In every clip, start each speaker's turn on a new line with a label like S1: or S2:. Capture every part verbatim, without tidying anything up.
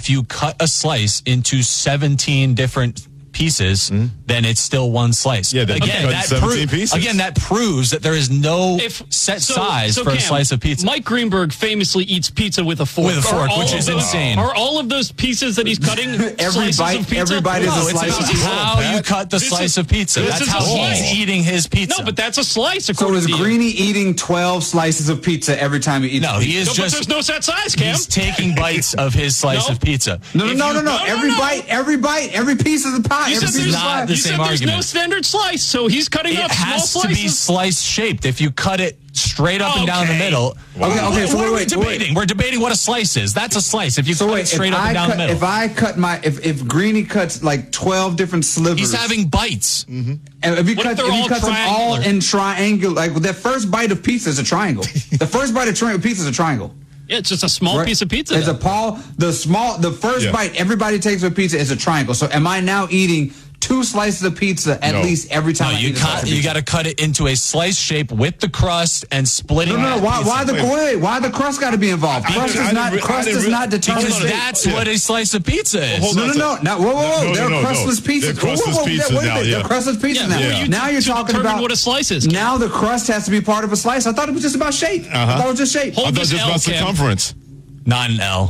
S1: if you cut a slice into seventeen different pieces, mm. then it's still one slice.
S2: Yeah, then
S1: again,
S2: okay.
S1: that
S2: seventeen
S1: pro-
S2: pieces.
S1: Again, that proves that there is no
S3: if,
S1: set
S3: so,
S1: size
S3: so
S1: for
S3: Cam,
S1: a slice of pizza.
S3: Mike Greenberg famously eats pizza with a fork.
S1: With a fork,
S3: are
S1: which is
S3: those,
S1: insane.
S3: Are all of those pieces that he's cutting
S4: every
S3: slices
S4: bite,
S3: of pizza?
S4: every bite is
S1: no,
S4: a
S1: it's
S4: slice of
S1: about
S4: pizza.
S1: how you cut the
S3: This
S1: slice
S3: is-
S1: of pizza.
S3: this
S1: That's
S3: is a
S1: how
S3: slice.
S1: he's eating his pizza.
S3: No, but that's a slice.
S4: So
S3: according
S4: is
S3: to you.
S4: Greeny eating twelve slices of pizza every time he eats?
S1: No, he is
S3: No, but
S1: just.
S3: there's no set size, Cam.
S1: He's taking bites of his slice
S3: No.
S1: of pizza.
S4: No, no,
S3: If
S4: no,
S3: you-
S4: no, no.
S3: no, no,
S4: Every
S3: no.
S4: bite, every bite, every piece of the pie.
S3: You
S4: every
S3: said
S4: piece
S3: there's
S4: of
S1: not
S4: pie.
S1: the
S3: you
S1: same
S3: said there's no
S1: argument.
S3: standard slice, so he's cutting
S1: It
S3: up small
S1: has to
S3: slices.
S1: be slice shaped. If you cut it straight up and down the
S3: Okay.
S1: middle.
S4: Okay, okay,
S1: What,
S4: so
S1: what
S4: wait,
S1: are we
S4: wait,
S1: debating?
S4: wait.
S1: We're debating what a slice is. That's a slice. If you
S4: So
S1: cut
S4: wait,
S1: it straight
S4: if
S1: up
S4: I
S1: and down
S4: cut,
S1: the middle.
S4: if I cut my, if if Greeny cuts like twelve different slivers,
S1: He's having bites.
S4: and if he
S3: What if
S4: cuts,
S3: they're
S4: if he
S3: all
S4: cuts them all
S3: triangular?
S4: in triangle, like that first bite of pizza is a triangle. The first bite of tri- pizza is a triangle.
S3: Yeah, it's just a small
S4: Right?
S3: piece of pizza.
S4: It's a
S3: then.
S4: Paul. The small, the first
S2: Yeah.
S4: bite everybody takes with pizza is a triangle. So am I now eating two slices of pizza at
S2: No.
S4: least every time
S1: No,
S4: I
S1: you
S4: eat a slice
S1: cut.
S4: of
S1: You
S4: pizza?
S1: got to cut it into a slice shape with the crust and split it.
S4: No, no, no.
S1: in
S4: Why,
S1: pieces.
S4: why the wait? Why the crust got to be involved?
S2: I
S4: Crust
S2: didn't-
S4: is
S2: I
S4: not.
S2: didn't re- I
S4: Crust
S2: didn't
S4: is
S2: re-
S4: not determined.
S1: Because
S2: no, no,
S1: that's
S2: yeah.
S1: what a slice of pizza is.
S2: Hold
S4: No,
S2: on
S4: no,
S2: a
S4: no,
S2: second.
S4: no. Whoa, whoa, whoa.
S2: No, no,
S4: They're
S2: no, no.
S4: crustless pizzas.
S2: They're crustless
S4: whoa, whoa, whoa,
S2: pizzas
S4: wait a
S2: now,
S4: minute.
S2: yeah.
S4: They're crustless pizzas
S3: Yeah,
S4: now.
S3: who are you
S4: Now
S3: to-
S4: you're
S3: to
S4: talking
S3: determine
S4: about
S3: what a slice is.
S4: Now the crust has to be part of a slice. I thought it was just about shape. I thought it was just shape.
S2: I
S3: Hold
S2: thought
S3: this
S2: just
S3: L,
S2: about
S3: Cam.
S2: circumference.
S1: Not an L.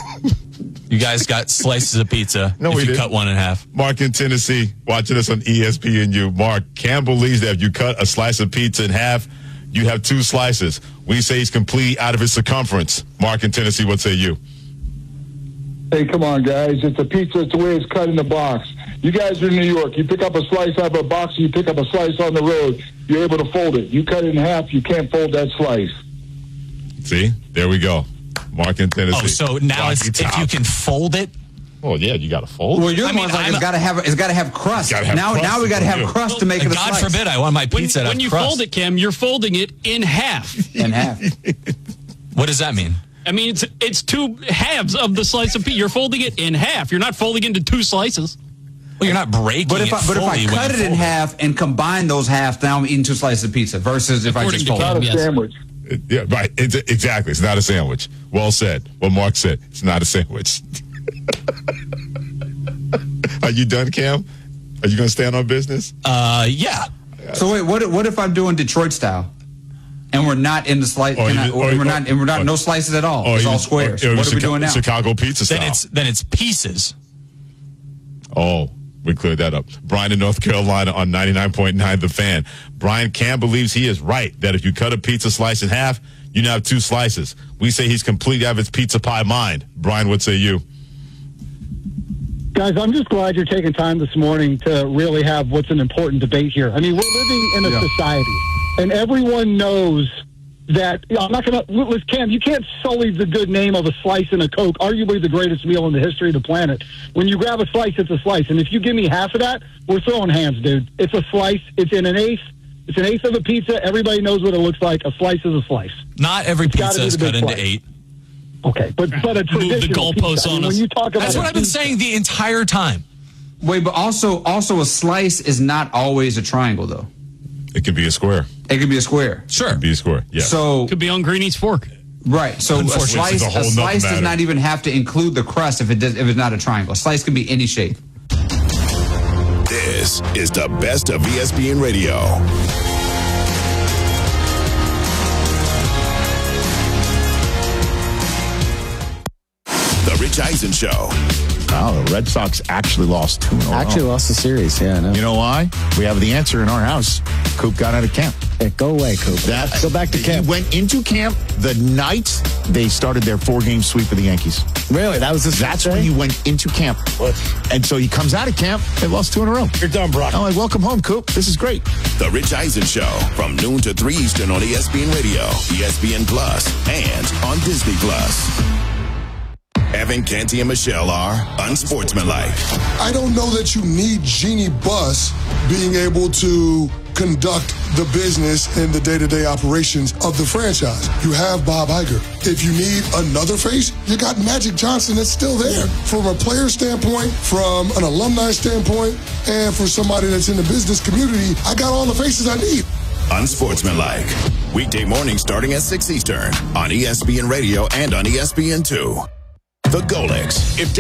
S1: You guys got slices of pizza.
S2: No,
S1: if
S2: we
S1: you
S2: didn't.
S1: cut one in half.
S2: Mark in Tennessee, watching us on E S P N U. Mark, Cam believes that if you cut a slice of pizza in half, you have two slices. We say he's complete out of his circumference. Mark in Tennessee, what say you?
S5: Hey, come on, guys. It's a pizza. It's the way it's cut in the box. You guys are in New York. You pick up a slice out of a box, you pick up a slice on the road. You're able to fold it. You cut it in half, you can't fold that slice.
S2: See? There we go. Mark in Tennessee.
S1: Oh, so now
S2: Rocky
S1: it's, if
S2: Top.
S1: you can fold it.
S2: Oh, yeah, you got to fold.
S4: Well, you're
S1: I
S4: the
S1: mean,
S4: ones like
S1: I'm
S4: it's
S1: a-
S4: got to have it's got to have crust.
S2: Gotta have
S4: now
S2: crust
S4: now we got to
S2: for
S4: have
S2: you.
S4: crust to make it a
S1: God
S4: slice.
S1: forbid I want my
S3: When,
S1: pizza to
S3: when
S1: have
S3: you
S1: crust.
S3: fold it, Cam, you're folding it in half.
S4: in half.
S1: What does that mean?
S3: I mean, it's it's two halves of the slice of pizza. You're folding it in half. You're not folding into two slices.
S1: Well, you're not breaking
S4: But if
S1: it
S4: I, but if I
S1: fully when
S4: cut
S1: you
S4: it in
S1: fold
S4: half and combine those halves, now I'm eating two slices of pizza versus if I
S3: According
S4: just
S3: to
S4: fold
S3: Cam,
S4: it.
S5: Not a
S3: Yes.
S5: sandwich.
S2: It- yeah, right. It's, exactly. It's not a sandwich. Well said. What Mark said. It's not a sandwich. Are you done, Cam? Are you going to stand on business?
S1: Uh, yeah.
S4: So wait, what? What if I'm doing Detroit style, and we're not in the slice,
S2: Or
S4: and,
S2: even-
S4: I- or
S2: or-
S4: we're not, and we're not
S2: or-
S4: no slices at all.
S2: Or
S4: It's
S2: you-
S4: all squares.
S2: or- or
S4: What are we
S2: Chica-
S4: doing now?
S2: Chicago pizza style.
S1: Then it's then it's pieces.
S2: Oh, we cleared that up. Brian in North Carolina on ninety-nine point nine The Fan. Brian Cam believes he is right that if you cut a pizza slice in half, you now have two slices. We say he's complete out of his pizza pie mind. Brian, what say you?
S6: Guys, I'm just glad you're taking time this morning to really have what's an important debate here. I mean, we're living in a
S4: Yeah.
S6: society, and everyone knows that. You know, I'm not going to, listen, Cam, you can't sully the good name of a slice and a Coke, arguably the greatest meal in the history of the planet. When you grab a slice, it's a slice. And if you give me half of that, we're throwing hands, dude. It's a slice. It's in an eighth. It's an eighth of a pizza. Everybody knows what it looks like. A slice is a slice.
S1: Not every
S6: It's gotta
S1: pizza
S6: be
S1: is
S6: the
S1: cut
S6: big
S1: into
S6: slice.
S1: eight.
S6: Okay, but but a
S3: Move the
S6: traditional
S3: goalposts
S6: pizza. I mean,
S3: on
S6: when
S3: us.
S6: you talk about
S1: That's what
S6: a
S1: I've been
S6: pizza-
S1: saying the entire time.
S4: Wait, but also also a slice is not always a triangle though.
S2: It can be a square.
S4: It can be a square.
S1: Sure.
S2: Be a square. Yeah.
S4: So
S3: Could be on Greeny's fork.
S4: right. So a
S1: Unfortunately,
S4: slice
S2: it's a whole
S4: a slice
S2: nother
S4: does
S2: matter.
S4: not even have to include the crust if it does if it's not a triangle. A slice can be any shape.
S7: This is the best of E S P N Radio. The Rich Eisen Show.
S8: Wow, the Red Sox actually lost two in a row.
S9: Actually lost the series, yeah, I know.
S8: You know why? We have the answer in our house. Coop got out of camp.
S9: Hey, go away, Coop.
S8: That,
S9: Go back to camp.
S8: He went into camp the night they started their four-game sweep of the Yankees.
S9: Really? That was the
S8: That's when he went into camp. And so he comes out of camp, they lost two in a row.
S9: You're done, Brock.
S8: I'm like, welcome home, Coop. This is great.
S7: The Rich Eisen Show from noon to three Eastern on E S P N Radio, E S P N Plus, and on Disney Plus. Evan, Canty, and Michelle are unsportsmanlike.
S10: I don't know that you need Jeannie Buss being able to conduct the business and the day-to-day operations of the franchise. You have Bob Iger. If you need another face, you got Magic Johnson that's still there. From a player standpoint, from an alumni standpoint, and for somebody that's in the business community, I got all the faces I need.
S7: Unsportsmanlike. Weekday morning starting at six Eastern on E S P N Radio and on E S P N two. The Golex. If